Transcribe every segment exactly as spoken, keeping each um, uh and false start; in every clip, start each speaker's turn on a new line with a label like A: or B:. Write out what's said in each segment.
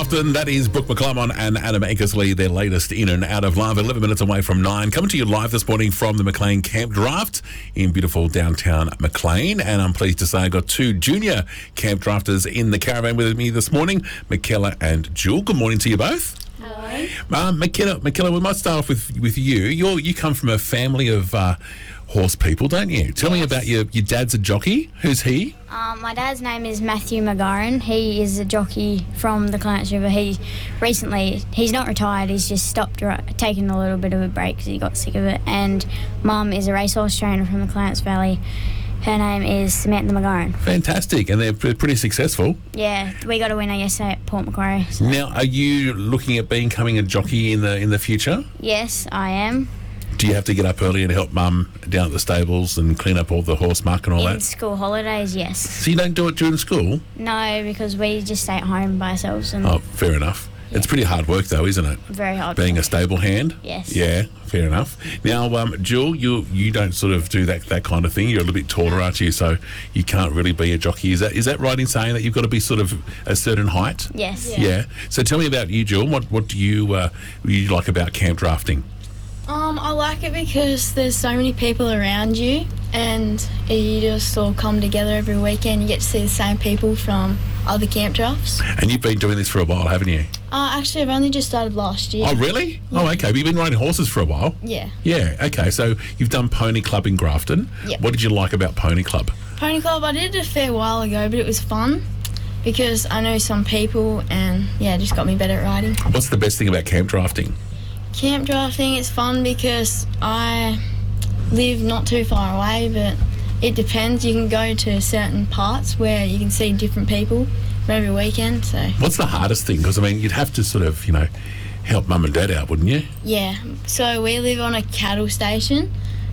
A: Grafton. That is Brooke McClellan and Adam Ankersley, their latest In and Out of Love, eleven minutes away from nine. Coming to you live this morning from the Maclean Camp Draft in beautiful downtown Maclean. And I'm pleased to say I've got two junior camp drafters in the caravan with me this morning, Michaela and Jewel. Good morning to you both.
B: Hello.
A: Um, Michaela, Michaela, we might start off with, with you. You're, you come from a family of uh, horse people, don't you? Tell
B: Yes.
A: me about your, your dad's a jockey. Who's he?
B: Um, my dad's name is Matthew McGarren. He is a jockey from the Clarence River. He recently, he's not retired, he's just stopped ri- taking a little bit of a break because he got sick of it. And Mum is a racehorse trainer from the Clarence Valley. Her name is Samantha McGarren.
A: Fantastic, and they're pre- pretty successful.
B: Yeah, we got a winner yesterday at Port Macquarie. So.
A: Now, are you looking at becoming a jockey in the in the future?
B: Yes, I am.
A: Do you have to get up early and help Mum down at the stables and clean up all the horse muck and all
B: In
A: that?
B: school holidays, yes.
A: So you don't do it during school?
B: No, because we just stay at home by ourselves and
A: Oh, fair enough. It's pretty hard work, though, isn't it?
B: very hard.
A: Being a
B: work.
A: stable hand?
B: Yes.
A: Yeah, fair enough. Now, um, Jewel, you you don't sort of do that that kind of thing. You're a little bit taller, aren't you? So you can't really be a jockey. Is that is that right in saying that you've got to be sort of a certain height?
B: Yes.
A: Yeah. So tell me about you, Jewel. What what do you uh, you like about camp drafting?
C: Um, I like it because there's so many people around you and you just all come together every weekend. You get to see the same people from other camp drafts.
A: And you've been doing this for a while, haven't you?
C: Uh, actually, I've only just started last year.
A: Oh, really? Oh, okay. But you've been riding horses for a while.
C: Yeah.
A: Yeah, okay. So you've done Pony Club in Grafton.
C: Yep.
A: What did you like about Pony Club?
C: Pony Club, I did it a fair while ago, but it was fun because I know some people and, yeah, it just got me better at riding.
A: What's the best thing about camp drafting?
C: Camp drafting, it's fun because I live not too far away, but it depends. You can go to certain parts where you can see different people every weekend, so...
A: What's the hardest thing? Because, I mean, you'd have to sort of, you know, help Mum and Dad out, wouldn't you?
C: Yeah, so we live on a cattle station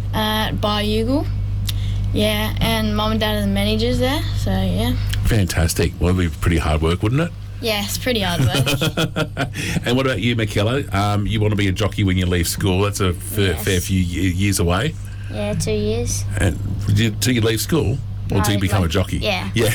C: at Baryugal. Yeah, and Mum and Dad are the managers there, so yeah.
A: Fantastic. Well, it'd be pretty hard work, wouldn't it?
C: Yeah, it's pretty hard work.
A: And what about you, Michaela? Um, you want to be a jockey when you leave school. That's a fair,
B: Yes.
A: fair few ye- years away.
B: Yeah, two years.
A: And do you, till you leave school? Or
B: No,
A: till you become
B: like-
A: a jockey?
B: yeah.
A: Yeah.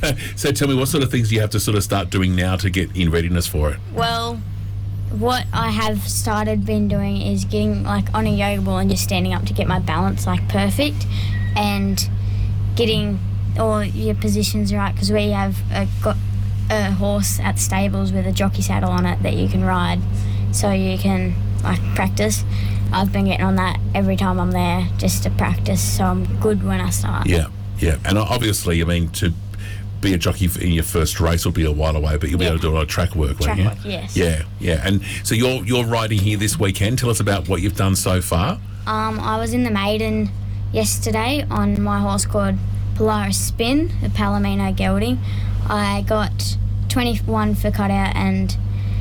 A: So tell me, what sort of things do you have to sort of start doing now to get in readiness for it?
B: Well, what I have started been doing is getting like on a yoga ball and just standing up to get my balance like perfect, and getting all your positions right because we have a, got a horse at the stables with a jockey saddle on it that you can ride, so you can like practice. I've been getting on that every time I'm there just to practice, so I'm good when I start.
A: Yeah, yeah. And obviously, I mean, to be a jockey in your first race will be a while away, but you'll be
B: Yeah.
A: able to do a lot of track work, won't
B: Track
A: you?
B: work, yes.
A: Yeah, yeah. And so you're you're riding here this weekend. Tell us about what you've done so far.
B: Um, I was in the maiden yesterday on my horse called Polaris Spin, the Palomino gelding. I got twenty-one for cutout and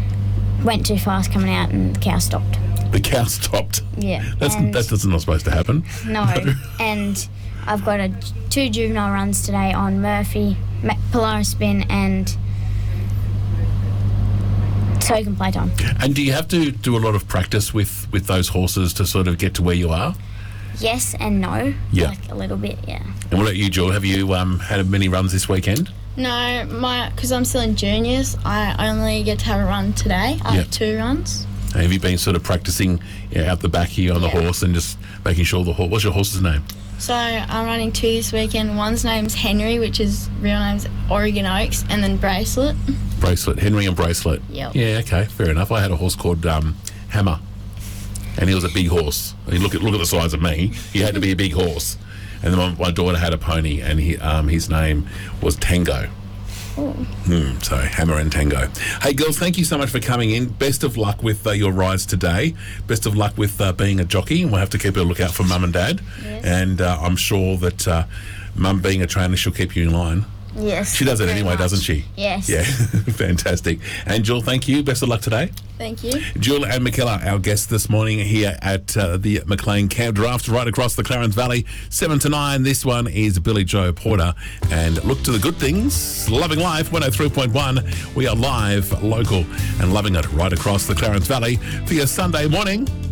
B: went too fast coming out and the cow stopped.
A: The cow stopped.
B: Yeah.
A: That's
B: and
A: that's not supposed to happen.
B: No. And I've got a, two juvenile runs today on Murphy, Ma- Polaris Spin and Token Playtime.
A: And do you have to do a lot of practice with, with those horses to sort of get to where you are?
B: Yes and no.
A: Yeah.
B: Like a little bit, yeah.
A: And what about you, Joel? Have you um, had many runs this weekend?
C: No, my because I'm still in juniors, I only get to have a run today. I
A: Yeah.
C: have two runs.
A: Have you been sort of practicing you know, out the back here on the
C: Yeah.
A: horse and just making sure the horse... What's your horse's name?
C: So I'm running two this weekend. One's name's Henry, which is real name's Oregon Oaks, and then Bracelet.
A: Bracelet. Henry and Bracelet.
C: Yep.
A: Yeah, okay, fair enough. I had a horse called um, Hammer, and he was a big horse. I mean, look at look at the size of me. He had to be a big horse. And then my, my daughter had a pony, and he um, his name was Tango. Hmm, so Hammer and Tango. Hey girls, thank you so much for coming in. Best of luck with uh, your rides today. Best of luck with uh, being a jockey. We'll have to keep a lookout for Mum and Dad.
B: Yes.
A: And uh, I'm sure that uh, Mum being a trainer, she'll keep you in line.
B: Yes.
A: She does it
B: very
A: anyway,
B: much.
A: doesn't she?
B: Yes.
A: Yeah, fantastic. And Jewel, thank you. Best of luck today.
C: Thank you.
A: Jewel and Michaela, our guests this morning here at uh, the Maclean Camp Draft, right across the Clarence Valley, seven to nine. This one is Billy Joe Porter. And look to the good things. Loving Life, one oh three point one. We are live, local, and loving it right across the Clarence Valley for your Sunday morning.